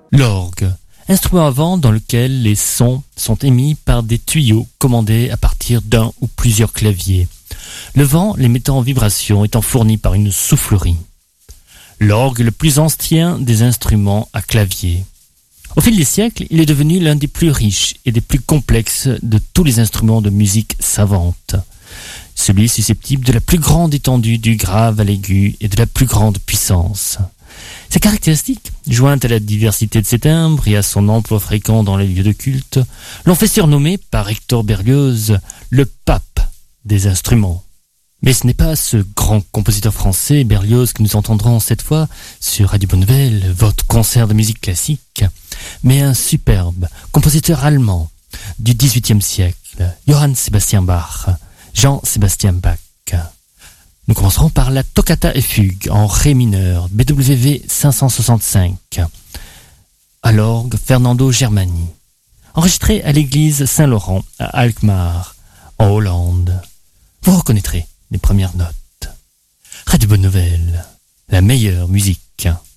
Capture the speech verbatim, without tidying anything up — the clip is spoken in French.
L'orgue, instrument à vent dans lequel les sons sont émis par des tuyaux commandés à partir d'un ou plusieurs claviers. Le vent les mettant en vibration étant fourni par une soufflerie. L'orgue, le plus ancien des instruments à clavier. Au fil des siècles, il est devenu l'un des plus riches et des plus complexes de tous les instruments de musique savante. Celui susceptible de la plus grande étendue du grave à l'aigu et de la plus grande puissance. Ces caractéristiques, jointes à la diversité de ses timbres et à son emploi fréquent dans les lieux de culte, l'ont fait surnommer par Hector Berlioz le pape des instruments. Mais ce n'est pas ce grand compositeur français, Berlioz, que nous entendrons cette fois sur Radio Bonne Nouvelle, votre concert de musique classique, mais un superbe compositeur allemand du dix-huitième siècle, Johann Sebastian Bach, Jean-Sébastien Bach. Nous commencerons par la Toccata et Fugue en Ré mineur, B W V cinq cent soixante-cinq, à l'orgue Fernando Germani, enregistré à l'église Saint-Laurent à Alkmaar, en Hollande. Vous reconnaîtrez les premières notes. Radio Bonne Nouvelle, la meilleure musique.